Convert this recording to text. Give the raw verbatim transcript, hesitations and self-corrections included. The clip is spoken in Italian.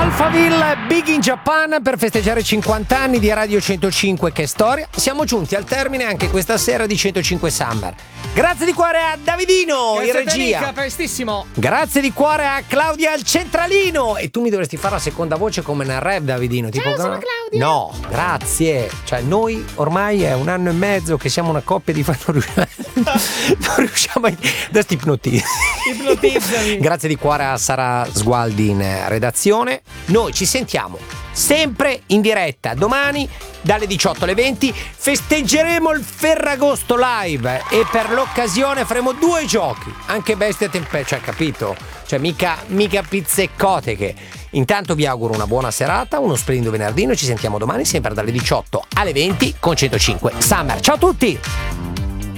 Alphaville, Big in Japan, per festeggiare cinquanta anni di Radio centocinque. Che storia! Siamo giunti al termine anche questa sera di centocinque Summer. Grazie di cuore a Davidino in regia. Mica, prestissimo. Grazie di cuore a Claudia al centralino. E tu mi dovresti fare la seconda voce come nel rap, Davidino. Tipo, Ciao, sono Claudia. No, grazie. Cioè, noi ormai è un anno e mezzo che siamo una coppia di fan. Non riusciamo a. Adesso ti ipnotizzi. Ipnotizzami. Grazie di cuore a Sara Sgualdi in redazione. Noi ci sentiamo sempre in diretta domani dalle diciotto alle venti. Festeggeremo il Ferragosto live e per l'occasione faremo due giochi, anche bestia tempe, cioè capito? Cioè mica, mica pizzecoteche. Intanto vi auguro una buona serata, uno splendido venerdì. Noi ci sentiamo domani sempre dalle diciotto alle venti con centocinque Summer. Ciao a tutti!